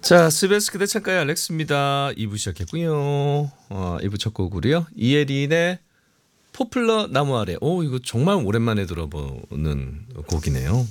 자, 스베스 그대 창가의 알렉스입니다. 2부 시작했고요. 2부 첫 곡으로요. 이혜린의 포플러 나무 아래. 이거 정말 오랜만에 들어보는 곡이네요.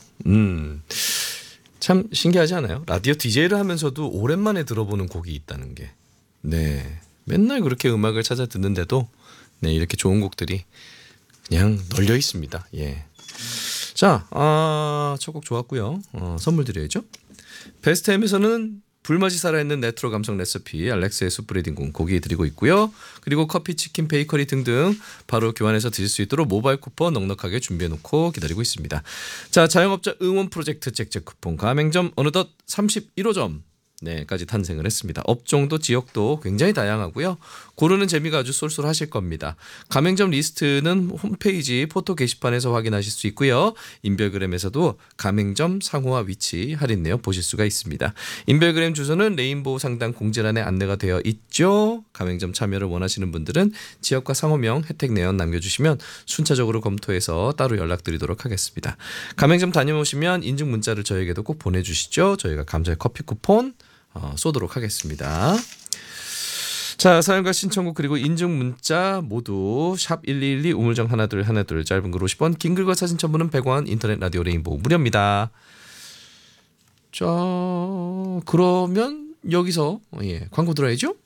참 신기하지 않아요? 라디오 DJ를 하면서도 오랜만에 들어보는 곡이 있다는 게. 네. 맨날 그렇게 음악을 찾아 듣는데도 네, 이렇게 좋은 곡들이 그냥 널려 있습니다. 예. 자, 첫 곡 좋았고요. 선물 드려야죠. 베스트 M에서는 불맛이 살아있는 레트로 감성 레시피 알렉스의 숯브레딩 고기 드리고 있고요. 그리고 커피, 치킨, 베이커리 등등 바로 교환해서 드실 수 있도록 모바일 쿠폰 넉넉하게 준비해놓고 기다리고 있습니다. 자, 자영업자 응원 프로젝트 잭잭 쿠폰 가맹점 어느덧 31호점 까지 탄생을 했습니다. 업종도 지역도 굉장히 다양하고요. 고르는 재미가 아주 쏠쏠하실 겁니다. 가맹점 리스트는 홈페이지 포토 게시판에서 확인하실 수 있고요. 인별그램에서도 가맹점 상호와 위치 할인 내역 보실 수가 있습니다. 인별그램 주소는 레인보우 상단 공지란에 안내가 되어 있죠. 가맹점 참여를 원하시는 분들은 지역과 상호명 혜택 내역 남겨주시면 순차적으로 검토해서 따로 연락드리도록 하겠습니다. 가맹점 다녀오시면 인증 문자를 저에게도 꼭 보내주시죠. 저희가 감사의 커피 쿠폰 쏘도록 하겠습니다. 자, 사연과 신청곡 그리고 인증 문자 모두 샵 1212 우물정 하나둘 짧은 글 50원, 긴 글과 사진 첨부는 100원, 인터넷 라디오 레인보우 무료입니다. 자, 그러면 여기서 광고 들어야죠.